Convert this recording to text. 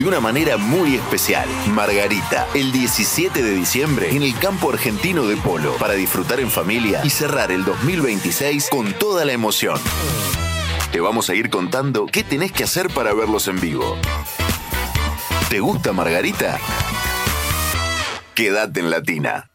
de una manera muy especial. Margarita, el 17 de diciembre en el campo argentino de polo, para disfrutar en familia y cerrar el 2026 con toda la emoción. Te vamos a ir contando qué tenés que hacer para verlos en vivo. ¿Te gusta Margarita? Quédate en Latina.